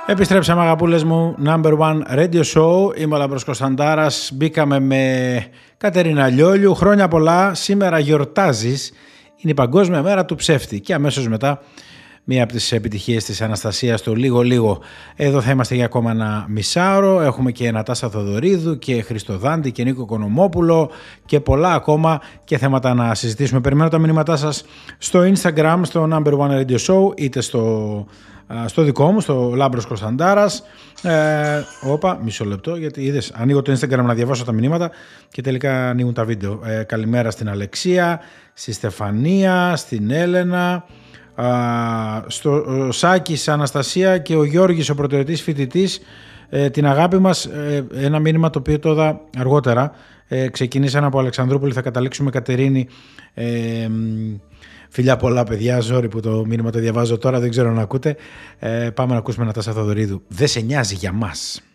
Επιστρέψαμε αγαπούλες μου, number one radio show, είμαι ο Λάμπρος Κωνσταντάρας, μπήκαμε με Κατερίνα Λιόλιου, χρόνια πολλά, σήμερα γιορτάζεις, είναι η Παγκόσμια Μέρα του Ψεύτη και αμέσως μετά μία από τις επιτυχίες της Αναστασίας, το λίγο. Εδώ θα είμαστε για ακόμα ένα μισάωρο, έχουμε και Νατάσα Θοδωρίδου και Χριστοδάντη και Νίκο Κονομόπουλο και πολλά ακόμα και θέματα να συζητήσουμε. Περιμένω τα μηνύματά σας στο Instagram, στο number one radio show, είτε στο δικό μου, στο Λάμπρος Κωνσταντάρας. Μισό λεπτό, γιατί είδες, ανοίγω το Instagram να διαβάσω τα μηνύματα και τελικά ανοίγουν τα βίντεο. Καλημέρα στην Αλεξία, στη Στεφανία, στην Έλενα, στο Σάκης, Αναστασία και ο Γιώργης, ο πρωτοετής φοιτητής, την αγάπη μας. Ένα μήνυμα το οποίο το είδα αργότερα. Ξεκινήσαν από Αλεξανδρούπολη, θα καταλήξουμε Κατερίνη. Φιλιά πολλά παιδιά, ζόρι που το μήνυμα το διαβάζω τώρα, δεν ξέρω να ακούτε. Πάμε να ακούσουμε Νατάσα Θοδωρίδου. Δεν σε νοιάζει για μας.